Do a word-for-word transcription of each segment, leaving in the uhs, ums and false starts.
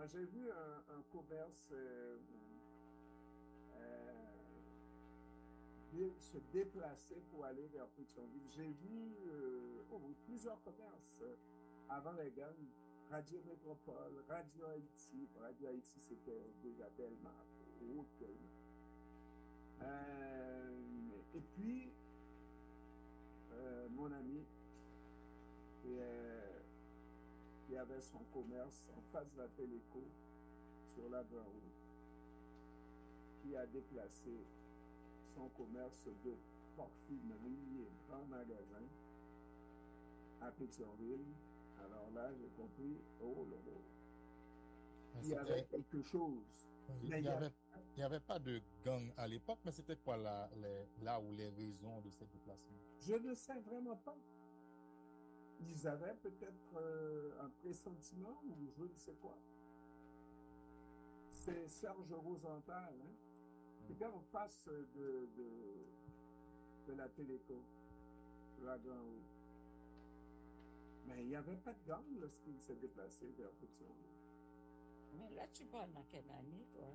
j'ai vu un, un commerce euh, euh, se déplacer pour aller vers Pétionville. J'ai vu euh, oh, plusieurs commerces euh, avant les gangs. Radio Métropole, Radio Haïti. Radio Haïti, c'était déjà tellement haut, tellement. Euh, et puis, euh, mon ami, qui, euh, qui avait son commerce en face de la Téléco, sur la Grande Route, qui a déplacé son commerce de parfumerie et grand magasin à Pétionville. Alors là, j'ai compris, oh là là, Mais il y avait c'était, quelque chose. il Mais il n'y y a, avait, il y avait pas de gang à l'époque, mais c'était quoi la, les, là où les raisons de ces déplacements? je ne sais vraiment pas. Ils avaient peut-être euh, un pressentiment ou je ne sais quoi. C'est Serge Rosenthal, hein, qui était en face de, de, de la Téléco, de la Grande Route. Mais il n'y avait pas de gang lorsqu'il s'est déplacé vers Pétionville. Mais là, tu parles dans quelle année, toi?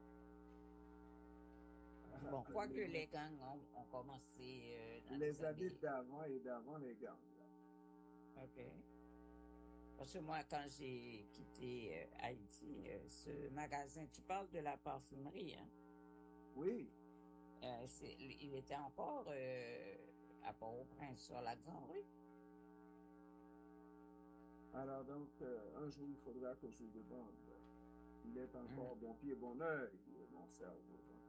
Bon, quoique les, les gangs ont, ont commencé euh, dans les les années années... d'avant et d'avant les gangs. Là. OK. Parce que moi, quand j'ai quitté euh, Haïti, euh, ce magasin, tu parles de la parfumerie, hein? Oui. Euh, c'est, il était encore euh, à Port-au-Prince, sur la Grande Rue. Alors donc, euh, un jour, il faudra que je lui demande. Il est encore Mm. bon pied, bon oeil, mon cerveau.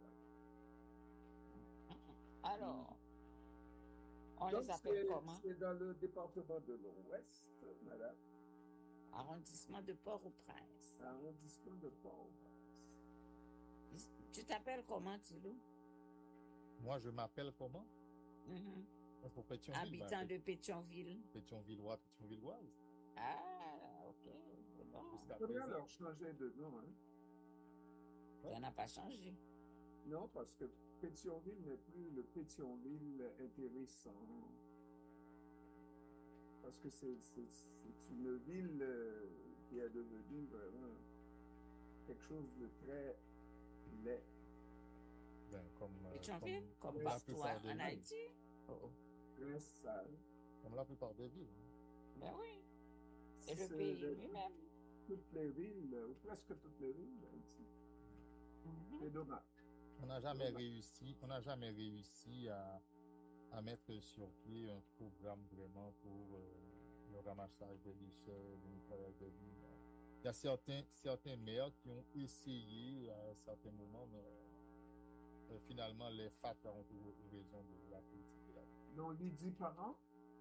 Alors, on Donc, les appelle c'est, comment? c'est dans le département de l'Ouest, madame. Arrondissement de Port-au-Prince. Arrondissement de Port-au-Prince. Tu t'appelles comment, Tilou? Moi, je m'appelle comment? Mm-hmm. Pour Pétionville. Habitant bah, de Pétionville. Pétionvillois, Pétionvilloise. Ah, ok. Bon. Jusqu'à Il faudrait présent. leur changer de nom. Hein? Ça n'a pas changé. Non, parce que Pétionville n'est plus le Pétionville intéressant. Parce que c'est, c'est, c'est une ville euh, qui est devenue vraiment quelque chose de très laid. Ben, comme, euh, Pétionville, comme, comme, comme la partout plupart des en villes. Haïti. Oh. Très sale. Comme la plupart des villes. Ben oui. Et le C'est pays de- lui-même. Toutes les villes, ou presque toutes les villes d'Haïti. Mhm. C'est dommage. On n'a jamais Dommage. réussi, on n'a jamais réussi à, à mettre sur pied un programme vraiment pour euh, le ramassage des déchets, le nettoyage des villes. Il y a certains, certains maires qui ont essayé à un certain moment, mais euh, finalement, les facteurs ont toujours eu raison de la politique de la ville. Donc, Lydie Parent,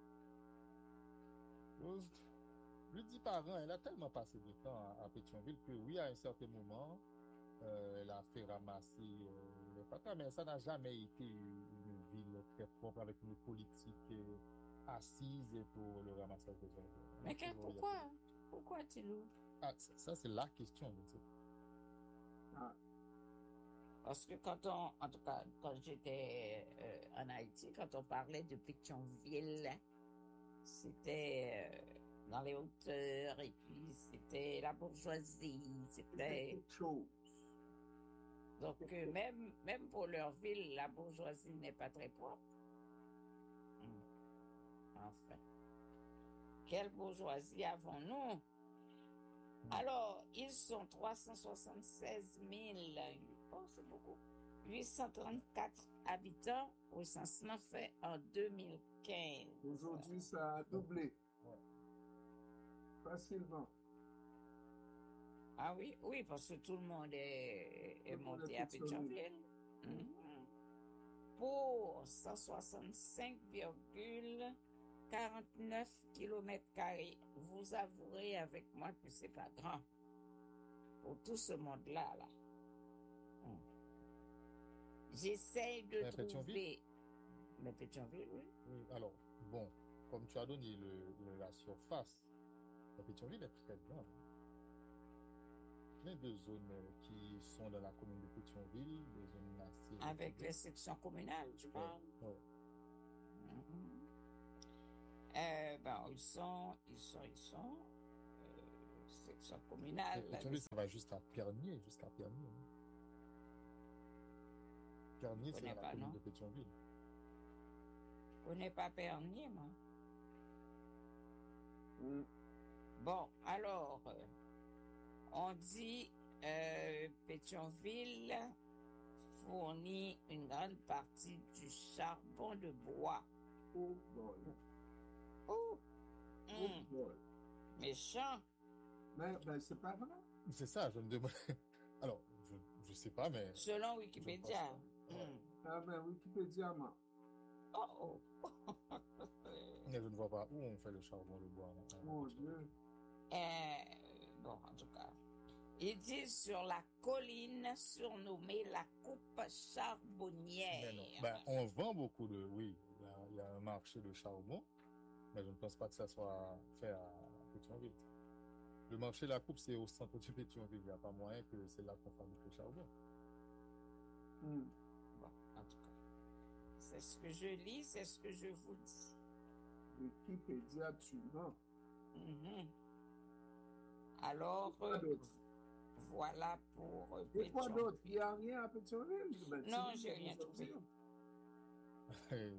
Lui dit parent, elle a tellement passé de temps à, à Pétionville que oui, à un certain moment, euh, elle a fait ramasser euh, les facteurs, mais ça n'a jamais été une, une ville très propre avec une politique euh, assise pour le ramassage des ordures. Mais quel, pourquoi? Pourquoi, Tilou? Ah, ça, ça, c'est la question. ah, Parce que quand on, en tout cas, quand j'étais euh, en Haïti, quand on parlait de Pétionville, c'était euh, dans les hauteurs, et puis c'était la bourgeoisie, c'était c'était... quelque chose. Donc, euh, même, même pour leur ville, la bourgeoisie n'est pas très propre. Hum. Enfin. Quelle bourgeoisie avons-nous? Alors, ils sont trois cent soixante-seize mille, oh, c'est beaucoup, huit cent trente-quatre habitants, recensement fait en deux mille quinze. Aujourd'hui, ça a doublé. Ouais. Facilement. Ah oui, oui, parce que tout le monde est, est Tout le monde monté est à Pétionville. Pétionville. Mhm. Pour cent soixante-cinq virgule quarante-neuf kilomètres carrés. Vous avouerez avec moi que c'est pas grand. Pour tout ce monde-là, là. Hum. J'essaie de Mais trouver... Pétionville? Mais Pétionville, oui. Oui, alors, bon, comme tu as donné le, le- la surface, la Pétionville est très grande. Plein de zones euh, qui sont dans la commune de Pétionville, des zones assez... Avec les sections communales, tu parles. Ouais, ouais. Mhm. Euh, ben, ils sont, ils sont, ils sont, euh, section communale. Et, Pétionville, ça va jusqu'à Pernier, jusqu'à Pernier. hein. Pernier, Je c'est connais dans la pas, commune non? de Pétionville. Je connais pas Pernier, moi. Mm. Bon, alors, euh, on dit euh, Pétionville fournit une grande partie du charbon de bois. Oh boy. Oh, Oh hum, boy. méchant. Mais ben, c'est pas vrai. C'est ça, je me demande. Alors, je, je sais pas, mais Selon je Wikipédia. pense pas. Ouais. Hum. Ah ben, Wikipédia, moi. Oh, oh. Mais je ne vois pas où on fait le charbon de bois. hein, en Mon Pétionville. Dieu. Euh, bon, en tout cas, ils disent sur la colline surnommée la coupe Mais non. charbonnière. Ben, on vend beaucoup de. Oui, il y a, il y a un marché de charbon, mais je ne pense pas que ça soit fait à Pétionville. Le marché de la coupe, c'est au centre de Pétionville. Il n'y a pas moyen que c'est là qu'on fabrique le charbon. Mm. Bon, en tout cas, c'est ce que je lis, c'est ce que je vous dis. Wikipédia, tu mens. Mhm. Alors, Quoi euh, d'autre? voilà pour euh, Et quoi d'autre? Il Pétionville. n'y a rien à Pétionville? Ben, tu Non, viens j'ai de rien nous en trouvé. dire. Et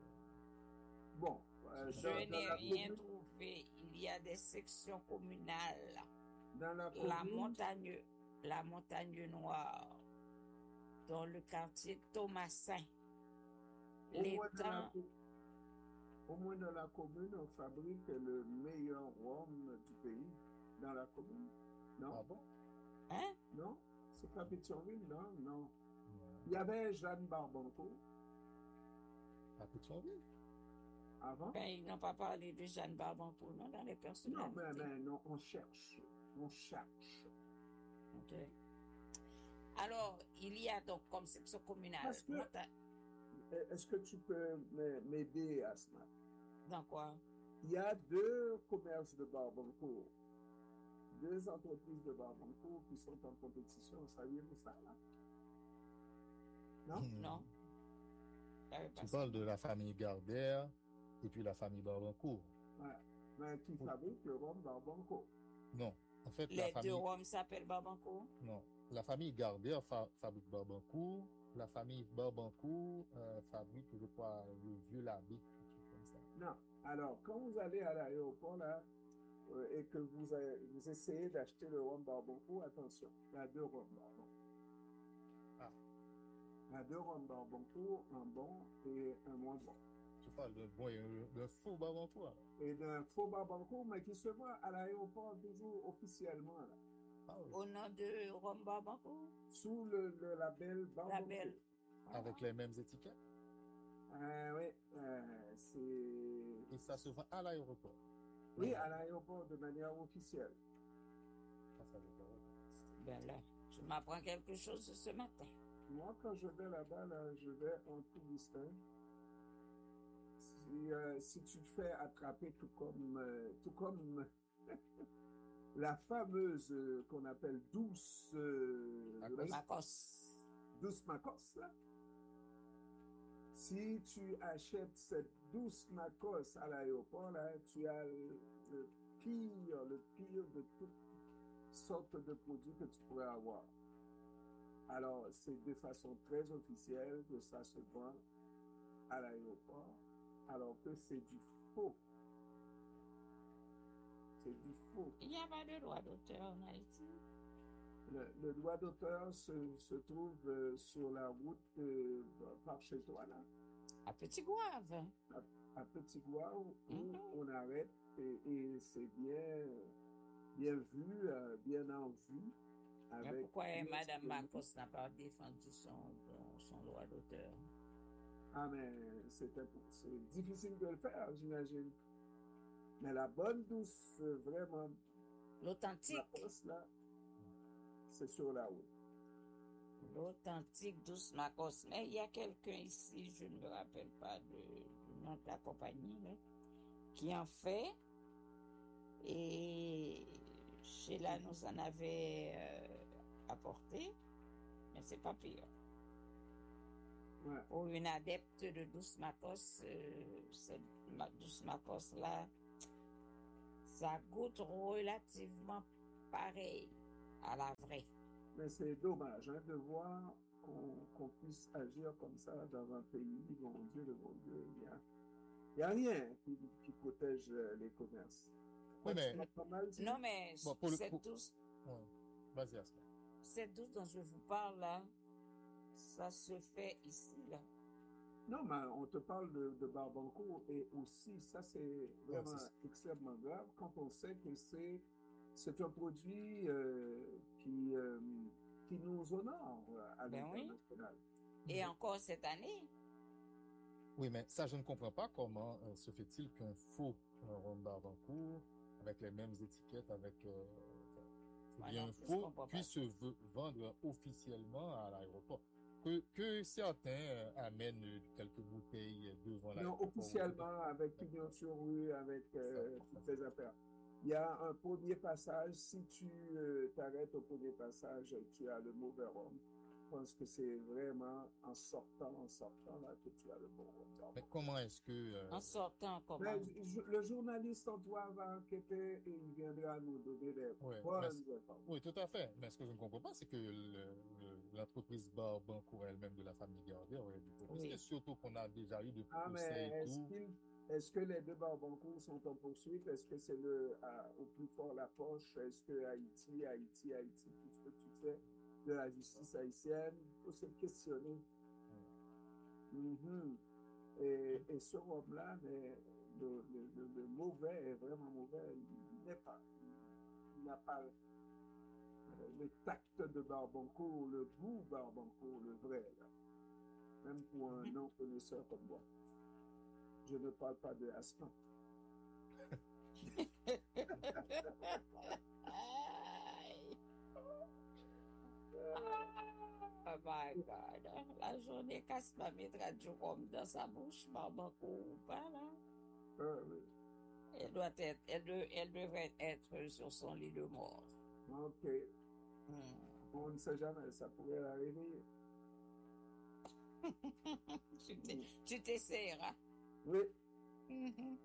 Bon, euh, c'est Je dans, ça. dans n'ai la rien commune, trouvé. Il y a des sections communales. dans la La commune, montagne, la montagne noire, dans le quartier Thomasin. au moins dans la, L'étang, co- au moins dans la commune, on fabrique le meilleur rhum du pays. Dans la commune? Non? Ah bon? hein? Non? C'est pas Pétionville? Non? Non. Non. Il y avait Jeanne Barbancourt À Pétionville? avant? Ben, ils n'ont pas parlé de Jeanne Barbancourt, non, dans les Non, mais, personnalités. mais non, on cherche. On cherche. Ok. Alors, il y a donc comme section communale, Parce que, monta- est-ce que tu peux m'a- m'aider à cela? dans quoi? Il y a deux commerces de Barbancourt, deux entreprises de Barbancourt qui sont en compétition. Saviez-vous ça, là? Non? Hmm. Non, j'avais pas Tu ça. parles de la famille Gardère et puis la famille Barbancourt. Ouais. Mais qui Oui. fabrique le rhum Barbancourt. Non. En fait, la Les famille, deux Roms s'appellent Barbancourt? non, la famille Gardère fa- fabrique Barbancourt. La famille Barbancourt euh, fabrique, je crois, le vieux labé, quelque chose comme ça. Non. Alors, quand vous allez à l'aéroport, là, euh, et que vous, avez- vous essayez d'acheter le rhum Barbancourt, attention, il y a deux rhums Barbancourt. Ah. Il y a deux rhums Barbancourt, un bon et un moins bon. Tu parles d'un bon et un- d'un faux Barbancourt. alors. Et d'un faux Barbancourt, mais qui se voit à l'aéroport toujours officiellement, là, Ah oui. Au nom de Rhum Barbancourt? sous le, le label Barbancourt. Label. Avec les mêmes étiquettes. Euh, oui, euh, c'est... Et ça se vend à l'aéroport. Oui, à l'aéroport de manière officielle. Ah, ça veut pas. Ben là, tu m'apprends quelque chose ce matin. Moi, quand je vais là-bas, là, je vais en touristin. Si, euh, si tu te fais attraper tout comme, euh, tout comme la fameuse euh, qu'on appelle douce, euh, Macos. Macos. douce Macos, là. Si tu achètes cette douce Macos à l'aéroport, là, tu as le, le pire, le pire de toutes sortes de produits que tu pourrais avoir. Alors, c'est de façon très officielle que ça se vend à l'aéroport, alors que c'est du faux. C'est du faux. Il n'y a pas de droit d'auteur en Haïti. Le, le droit d'auteur se, se trouve euh, sur la route euh, par chez toi, là, À Petit Gouave. à Petit Gouave, où Mhm. on arrête et, et c'est bien, bien vu, euh, bien en vue. Mais Avec pourquoi bien Madame ce- Macos n'a pas défendu son, son droit d'auteur? Ah, mais c'est un- c'est difficile de le faire, j'imagine. Mais la bonne douce, euh, vraiment, la L'authentique, poste, là, c'est sur la route. l'authentique douce Macos. Mais il y a quelqu'un ici, je ne me rappelle pas de- du nom de la compagnie, là, qui en fait. Et Sheila nous en avait euh, apporté, mais c'est pas pire. Ouais. Pour une adepte de douce Macos, euh, cette ma- douce Macos là, ça goûte relativement pareille à la vraie. Mais c'est dommage hein, de voir qu'on qu'on puisse agir comme ça dans un pays, mon Dieu, le bon Dieu, il y a, il y a rien qui, qui protège euh, les commerces. Oui, mais, Ça va pas mal dit? Non, mais bon, pour le c'est coup, douce, ouais. Vas-y, Asma. c'est douce dont je vous parle là, ça se fait ici là. Non, mais on te parle de, de Barbancourt et aussi, ça c'est vraiment Ouais, c'est- extrêmement grave quand on sait que c'est c'est un produit euh, qui, euh, qui nous honore à Ben oui. l'international. Et encore cette année, Oui, mais ça, je ne comprends pas comment euh, se fait-il qu'un faux euh, rhum Barbancourt, avec les mêmes étiquettes, avec euh, enfin, c'est moi bien non un plus, je faux, comprends pas. puisse se v- vendre officiellement à l'aéroport. Que, que certains euh, amènent euh, quelques bouteilles devant Non, l'aéroport. officiellement, avec pignon sur rue, avec euh, Ça, toutes ça, les affaires. Il y a un premier passage, si tu euh, t'arrêtes au premier passage, tu as le mauvais rhum. Je pense que c'est vraiment en sortant, en sortant, là, que tu as le bon rhum. Mais comment est-ce que... euh, En sortant comment? Mais je- le journaliste en toi va enquêter et il viendra nous donner des ouais, mais bonnes c- réponses. oui, tout à fait. Mais ce que je ne comprends pas, c'est que le- le- l'entreprise Barbancourt elle-même de la famille Gardé aurait dû protester, Oui. surtout qu'on a déjà eu de Ah, mais procès et est-ce tout. qu'il, est-ce que les deux Barbancourt sont en poursuite? Est-ce que c'est le, à- au plus fort la poche? Est-ce que Haïti, Haïti, Haïti, tout ce que tu sais de la justice haïtienne? Il faut se questionner. Mhm. Et, et ce homme-là, mais le, le- le- le mauvais est vraiment mauvais. Il n'est pas. Il n'a pas euh, le tact de Barbancourt, le goût Barbancourt, le vrai, là. Même pour un non-connaisseur comme moi. Je ne parle pas de Asma. Aïe. Oh my God. La journée casse pas mettra du rhum dans sa bouche, Barbancourt ou pas là. Euh, oui. Elle doit être, elle, de- elle devrait être sur son lit de mort. Ok. Hmm. On ne sait jamais, ça pourrait arriver. Tu t'es- tu t'essaieras. Oui. Mhm.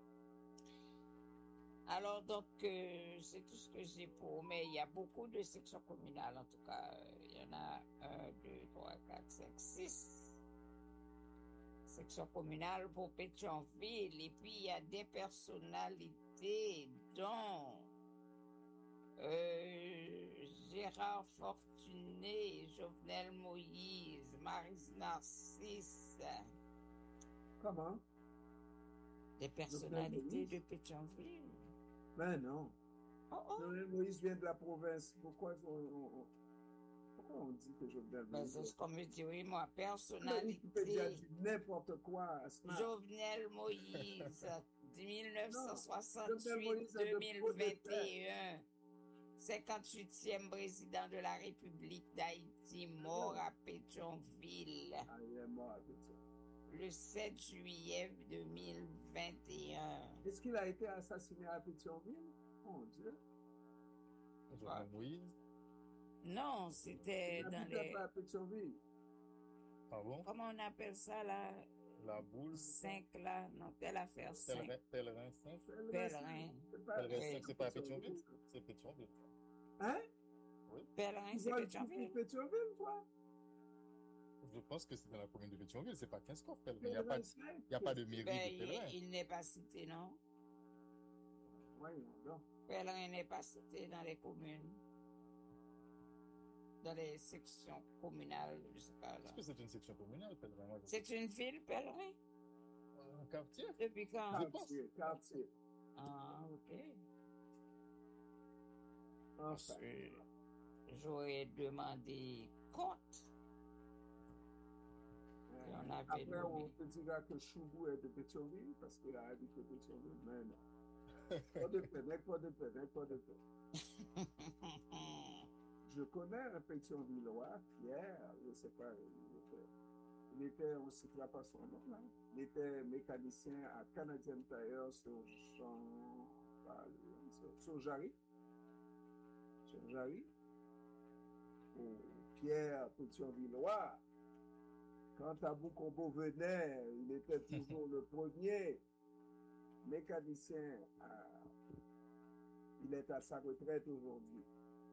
Alors, donc, euh, c'est tout ce que j'ai pour. Mais il y a beaucoup de sections communales, en tout cas. Euh, Il y en a un, deux, trois, quatre, cinq, six sections communales pour Pétionville. Et puis, il y a des personnalités, dont euh, Gérard Fortuné, Jovenel Moïse, Marie Narcisse, Comment? des personnalités Moïse? de Pétionville. Ben non. Oh, oh. Jovenel Moïse vient de la province. Pourquoi on, on- on- pourquoi on dit que Jovenel Ben, Moïse? c'est ce qu'on me dit, oui, moi, Mais Wikipédia personnalité. dit n'importe quoi, Asma. Jovenel Moïse, de Jovenel dix-neuf cent Moïse soixante-huit est de Pot de deux mille vingt et un, cinquante-huitième président de la République d'Haïti, mort à Pétionville, Ah, il est mort avec ça. le sept juillet deux mille vingt et un. Est-ce qu'il a été assassiné à Pétionville? Mon Dieu. Jovenel Moïse. Non, Il c'était dans n'habitait les... pas à Pétionville. Ah bon? Comment on appelle ça, là? La boule. Cinq, là? Non, telle affaire, cinq. Pèlerin, pèlerin cinq. Pèlerin. C'est pas- Pèlerin Oui. cinq, c'est pas à Pétionville? C'est Pétionville. Hein? Oui. Pèlerin, Tu c'est vois le truc Pétionville. pour Pétionville, toi? Je pense que c'est dans la commune de Pétionville, c'est pas quinze Pèlerin. Il n'y a, pas de- Pèlerin, il y a pas de mairie Ben, de Pèlerin. il, il n'est pas cité, non? Voyons donc. Pèlerin n'est pas cité dans les communes, dans les sections communales, je sais pas là. Est-ce que c'est une section communale, Pèlerin? Moi, je- C'est une ville, Pèlerin? Un quartier? Depuis quand? Je pense. Quartier, quartier. Ah, ok. Enfin. Euh, J'aurais demandé compte. Et on avait Après, nommé. on te dira que Choubou est de Pétionville parce qu'il a habité Pétionville, mais non. Pas de peine, pas de peine, pas de peine. Je connais un Pétionvillois, fier, je ne sais pas, il était, il était on ne citera pas son nom, là. Il était mécanicien à Canadian Tire sur Jean, sur, sur Jarry. Sur Jarry. Oh, Pierre Pétionvillois. Quand Abou Combo venait, il était toujours le premier mécanicien. À, il est à sa retraite aujourd'hui.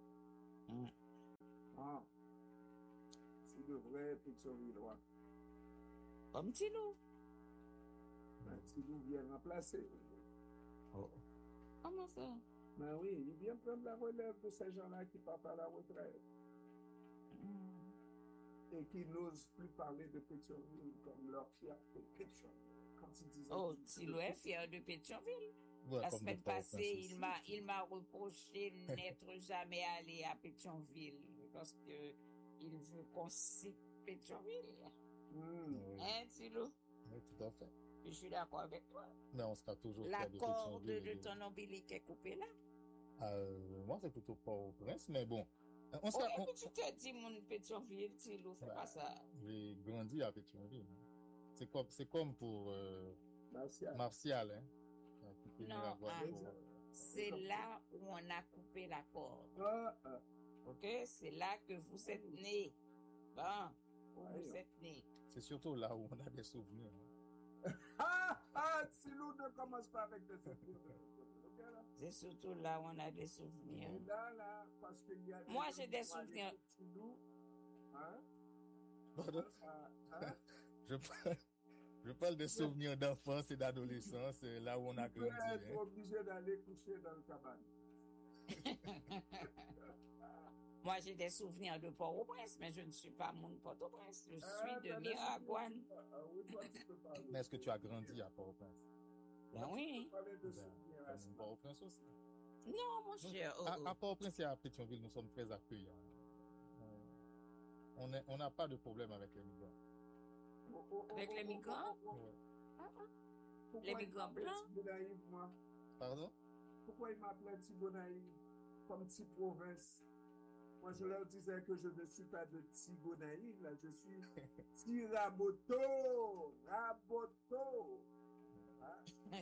Mm. Ah, c'est de vrai Pétionvillois. Comme Tilou. Un petit loup vient remplacer. Oh. Comment ça? Ben oui, il vient prendre la relève de ces gens-là qui partent à la retraite Mm. et qui n'osent plus parler de Pétionville comme leur fierté Pétionville. Quand ils disaient Oh, qu'ils- Tilou est fier de Pétionville. Ouais, La comme de semaine Port-au-Prince passée, aussi. il m'a, il m'a reproché n'être jamais allé à Pétionville parce que il veut qu'on cite Pétionville. Hmm. Oui, Hein, Tilou? oui, tout à fait. Je suis d'accord avec toi. Mais on sera toujours La fiers de corde Pétionville. de et de- ton ombilic est coupée là. Euh, moi, c'est plutôt Port-au-Prince, mais bon. On Oh, sera, et on- puis tu te dis, mon Pétionville, Tilou, fais bah, pas ça. j'ai grandi à Pétionville. C'est comme, c'est comme pour euh, Martial. Martial, hein, qui était Non, Miragouane hein. pour, euh, C'est là où on a coupé la corde. Ah, ah. Ok? C'est là que vous êtes nés. Bon, où Ouais, vous ouais. êtes nés. c'est surtout là où on a des souvenirs. hein. Ah, ah, Tilou ne commence pas avec des souvenirs de Pétionville, ok, là? C'est surtout là où on a des souvenirs. Et là, là, parce qu'il y a des Moi, gens j'ai qui des vont aller souvenirs. sur Tilou, hein? Pardon? Ah, hein? Je parle, je parle des souvenirs d'enfance et d'adolescence, c'est là où on a Tu peux grandi. être hein. obligé d'aller coucher dans le cabane. Moi, j'ai des souvenirs de Port-au-Prince, mais je ne suis pas mon Port-au-Prince. Je suis Ah, de t'as des Miragouane. souvenirs. Ah, oui, toi, tu peux parler. Mais est-ce que tu as grandi à Port-au-Prince? Ben Tu oui. peux parler de Ben, souvenirs à comme ce moment. Port-au-Prince aussi. Non, mon Donc, cher. Oh, à, oh. à Port-au-Prince et à Pétionville, nous sommes très accueillants. On est- on n'a pas de problème avec les migrants. Oh, oh, oh, Avec oh, les oh, migrants? oh, oh, oh. Ouais. Ah, ah. Pourquoi Les il migrants m'appelait blancs? Thibonaïve, moi? Pardon? Pourquoi il m'appelait Thibonaïve? Comme petit province. Moi, je leur disais que je ne suis pas de Thibonaïve, là, je suis Tiraboto! Raboto! Hein?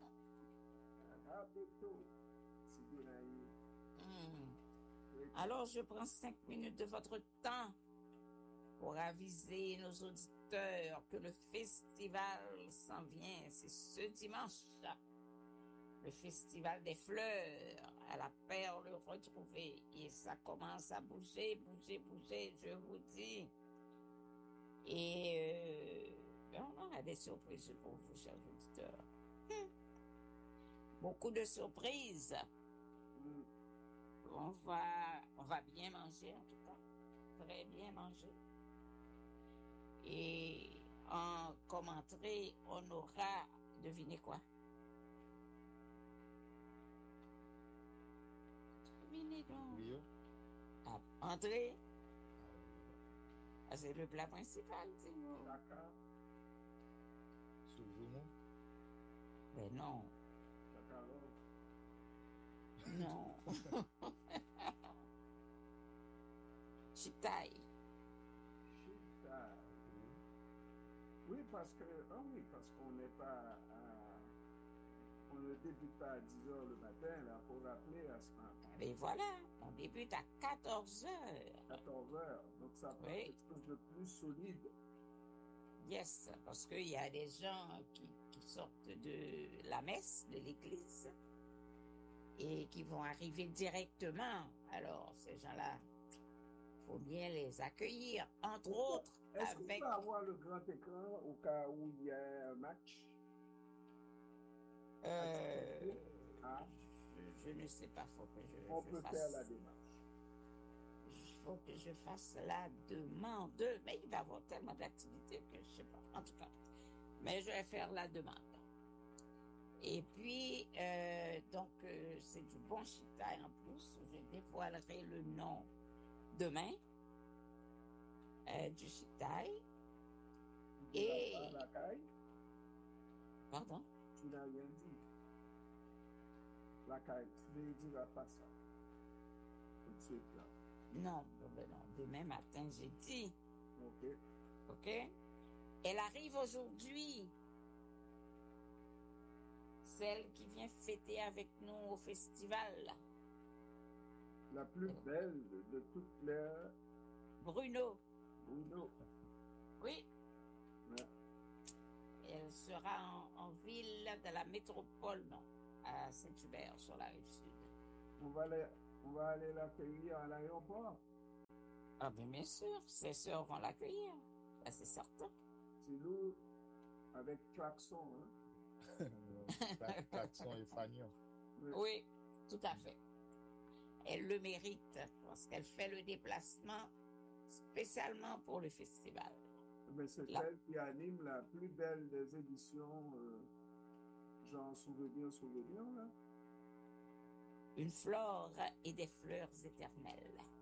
Raboto! Thibonaïve. Hmm. Oui. Alors, je prends cinq minutes de votre temps pour aviser nos auditeurs que le festival s'en vient. C'est ce dimanche. Le festival des fleurs à la perle retrouvée. Et ça commence à bouger, bouger, bouger, je vous dis. Et euh, ben, on aura des surprises pour vous, chers auditeurs. Hmm. Beaucoup de surprises. Mm. On va, on va bien manger, en tout cas. Très bien manger. Et en commentaire, on aura, devinez quoi? Devinez donc. Rio? Ah, entrée. Ah, c'est le plat principal, dis-nous. Dakar, Soujoumou? Mais non, Dakarov. non. Chitaï. Chita. Oui, parce que, ah oui, parce qu'on n'est pas à, on ne débute pas à dix heures le matin, là, pour rappeler à ce moment. Et voilà, on débute à quatorze heures. quatorze heures. Donc, ça prend Oui. quelque chose de plus solide. Yes, parce qu'il y a des gens qui, qui sortent de la messe, de l'église, et qui vont arriver directement. Alors, ces gens-là, il faut bien les accueillir, entre autres, Est-ce qu'on avec... peut avoir le grand écran au cas où il y a un match? Euh, Ah, je, je ne sais pas, faut que je, on je peut fasse... faire la démarche. Il faut que je fasse la demande. Mais il va y avoir tellement d'activités que je ne sais pas. En tout cas, mais je vais faire la demande. Et puis, euh, donc, euh, c'est du bon chitaï en plus. Je dévoilerai le nom demain euh, du chitaï. Tu Et... n'as pas la caille? Pardon? Tu n'as rien dit. La caille, tu ne diras pas ça. Tout de suite, là. Non, ben, ben non, demain matin, j'ai dit. OK. OK? Elle arrive aujourd'hui. Celle qui vient fêter avec nous au festival. La plus belle de toutes les Bruno. Bruno. Oui. Ouais. Elle sera en, en ville de la métropole, non, à Saint-Hubert, sur la rive sud. On va, les, On va aller l'accueillir à l'aéroport. Ah, bien, bien sûr, ses sœurs vont l'accueillir. Ça, c'est certain. C'est nous, avec klaxon. Hein? Cla- Klaxon et Fagnon. Oui. Oui, tout à fait. Elle le mérite parce qu'elle fait le déplacement spécialement pour le festival. Mais c'est Là. elle qui anime la plus belle des éditions, euh, genre Souvenir, Souvenir, là. Une flore et des fleurs éternelles.